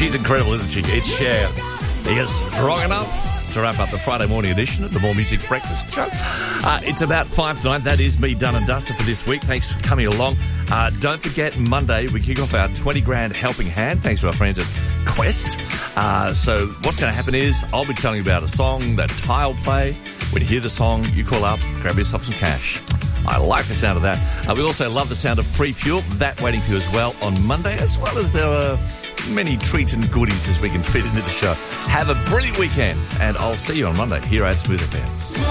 She's incredible, isn't she? It's Cher. He is strong enough to wrap up the Friday morning edition of the More Music Breakfast Show. It's about 5 to 9. That is me done and dusted for this week. Thanks for coming along. Don't forget, Monday we kick off our 20 grand helping hand, thanks to our friends at Quest. So what's going to happen is I'll be telling you about a song that Ty will play. When you hear the song, you call up, grab yourself some cash. I like the sound of that. We also love the sound of Free Fuel. That waiting for you as well on Monday, as well as there are many treats and goodies as we can fit into the show. Have a brilliant weekend, and I'll see you on Monday here at Smooth FM.